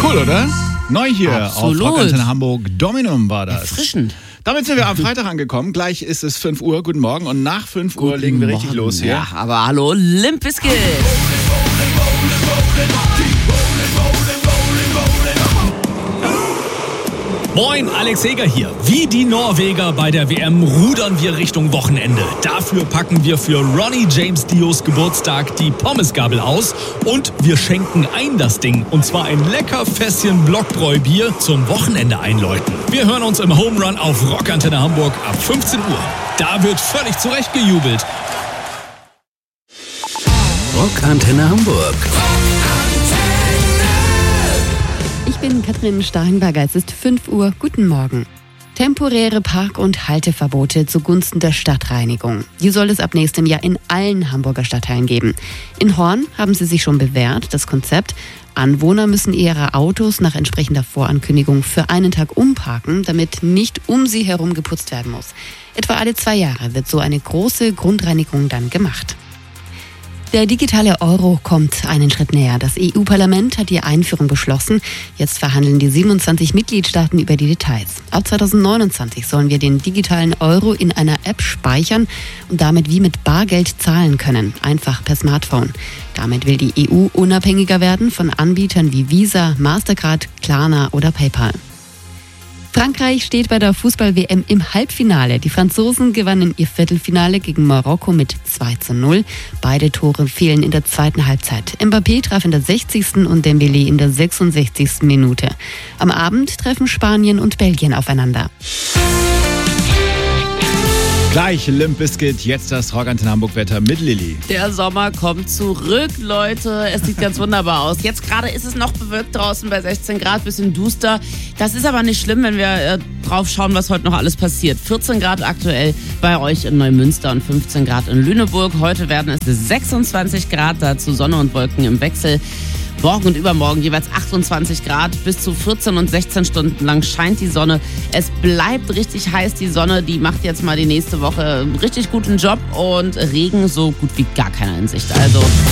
Cool, oder? Neu hier Absolut. auf Rockantenne Hamburg. Dominum war das. Erfrischend. Damit sind wir am Freitag angekommen. Gleich ist es 5 Uhr. Guten Morgen. Und nach 5 Uhr legen wir richtig los hier. Ja, aber hallo, Limp Bizkit. Moin, Alex Heger hier. Wie die Norweger bei der WM rudern wir Richtung Wochenende. Dafür packen wir für Ronnie James Dios Geburtstag die Pommesgabel aus und wir schenken ein das Ding. Und zwar ein lecker Fässchen Blockbräu-Bier zum Wochenende einläuten. Wir hören uns im Home Run auf Rockantenne Hamburg ab 15 Uhr. Da wird völlig zurecht gejubelt. Rockantenne Hamburg. Ich bin Katrin Steinberger, es ist 5 Uhr, guten Morgen. Temporäre Park- und Halteverbote zugunsten der Stadtreinigung. Die soll es ab nächstem Jahr in allen Hamburger Stadtteilen geben. In Horn haben sie sich schon bewährt, das Konzept. Anwohner müssen ihre Autos nach entsprechender Vorankündigung für einen Tag umparken, damit nicht um sie herum geputzt werden muss. Etwa alle 2 Jahre wird so eine große Grundreinigung dann gemacht. Der digitale Euro kommt einen Schritt näher. Das EU-Parlament hat die Einführung beschlossen. Jetzt verhandeln die 27 Mitgliedstaaten über die Details. Ab 2029 sollen wir den digitalen Euro in einer App speichern und damit wie mit Bargeld zahlen können, einfach per Smartphone. Damit will die EU unabhängiger werden von Anbietern wie Visa, Mastercard, Klarna oder PayPal. Frankreich steht bei der Fußball-WM im Halbfinale. Die Franzosen gewannen ihr Viertelfinale gegen Marokko mit 2:0. Beide Tore fielen in der zweiten Halbzeit. Mbappé traf in der 60. und Dembélé in der 66. Minute. Am Abend treffen Spanien und Belgien aufeinander. Gleich Limp Bizkit, jetzt das Rockantenne Hamburg Wetter mit Lilly. Der Sommer kommt zurück, Leute. Es sieht ganz wunderbar aus. Jetzt gerade ist es noch bewölkt draußen bei 16 Grad, bisschen duster. Das ist aber nicht schlimm, wenn wir drauf schauen, was heute noch alles passiert. 14 Grad aktuell bei euch in Neumünster und 15 Grad in Lüneburg. Heute werden es 26 Grad, dazu Sonne und Wolken im Wechsel. Morgen und übermorgen jeweils 28 Grad, bis zu 14 und 16 Stunden lang scheint die Sonne. Es bleibt richtig heiß, die Sonne, die macht jetzt mal die nächste Woche einen richtig guten Job und Regen so gut wie gar keiner in Sicht. Also